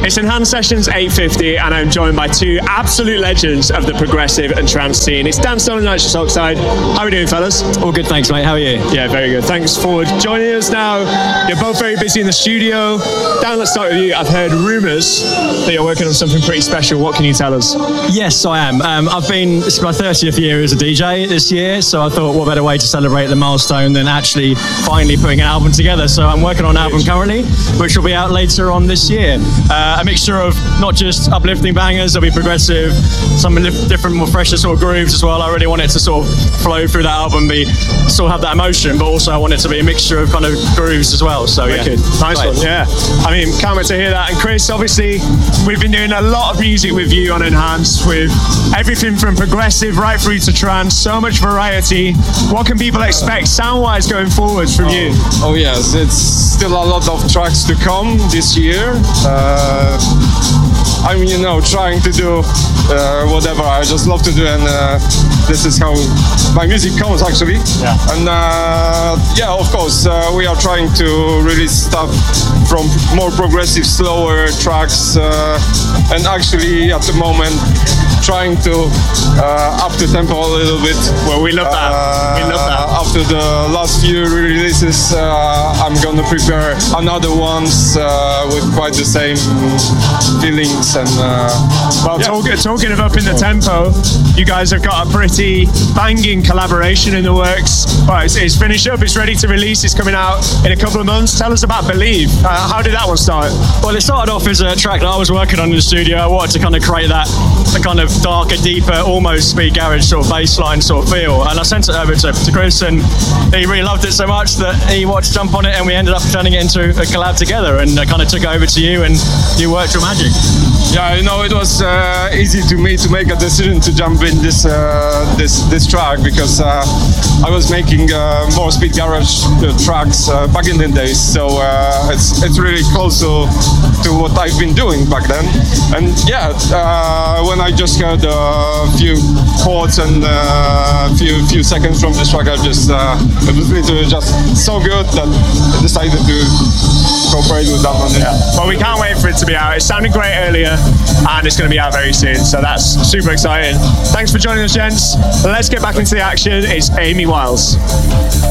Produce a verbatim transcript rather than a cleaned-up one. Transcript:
It's Enhanced Sessions eight fifty, and I'm joined by two absolute legends of the progressive and trance scene. It's Dan Stone and Nitrous Oxide. How are we doing, fellas? All good, thanks, mate. How are you? Yeah, very good. Thanks for joining us now. You're both very busy in the studio. Dan, let's start with you. I've heard rumours that you're working on something pretty special. What can you tell us? Yes, I am. Um, I've been, this is my thirtieth year as a D J this year, so I thought what better way to celebrate the milestone than actually finally putting an album together. So I'm working on an album currently, which will be out later on this year. Uh, a mixture of not just uplifting bangers, there'll be progressive, some different, more fresher sort of grooves as well. I really want it to sort of flow through that album, be still have that emotion, but also I want it to be a mixture of kind of grooves as well. So yeah, nice one. Yeah, I mean, can't wait to hear that. And Chris, obviously, we've been doing a lot of music with you on Enhanced, with everything from progressive right through to trance. So much variety. What can people expect sound-wise going forward from oh, you? Oh yes, it's still a lot of tracks to come this year. Uh, I'm, you know, trying to do uh, whatever I just love to do, and uh, this is how my music comes, actually. Yeah. And uh, yeah, of course, uh, we are trying to release stuff from more progressive, slower tracks, uh, and actually at the moment trying to uh, up the tempo a little bit. Well, we love that. Uh, we love that. After the last few releases, uh, I'm gonna prepare another ones uh, with quite the same feelings. And uh, well, yeah. talk, talking of up in the tempo, you guys have got a pretty banging collaboration in the works. Well, it's, it's finished up, it's ready to release, it's coming out in a couple of months. Tell us about Believe. Uh, how did that one start? Well, it started off as a track that I was working on in the studio. I wanted to kind of create that the kind of darker, deeper, almost speed garage sort of bass line sort of feel. And I sent it over to, to Chris, and he really loved it so much that he wanted to jump on it, and we ended up turning it into a collab together, and I kind of took it over to you, and you worked your magic. Yeah, you know, it was uh, easy to me to make a decision to jump in this uh, this this track, because uh, I was making uh, more speed garage uh, tracks uh, back in the days, so uh, it's it's really close to to what I've been doing back then. And yeah, uh, when I just heard a few chords and a uh, few few seconds from this track, I just uh, it was literally just so good that I decided to cooperate with that one. Yeah. Well, we can't wait for it to be out. It sounded great earlier, and it's going to be out very soon, so that's super exciting. Thanks for joining us, gents. Let's get back into the action. It's Amy Wiles.